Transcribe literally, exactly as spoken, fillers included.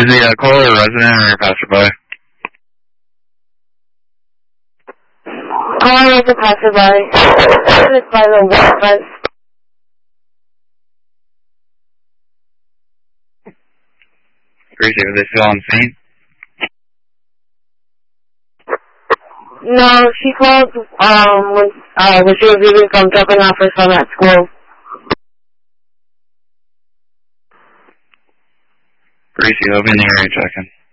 Is he a caller, a resident, or a passerby? Caller is a passerby. It's by the white fence. Gracie, are they still on scene? No, she called um when uh when she was leaving from dropping off her son at school. Gracie, I'll be in the area checking.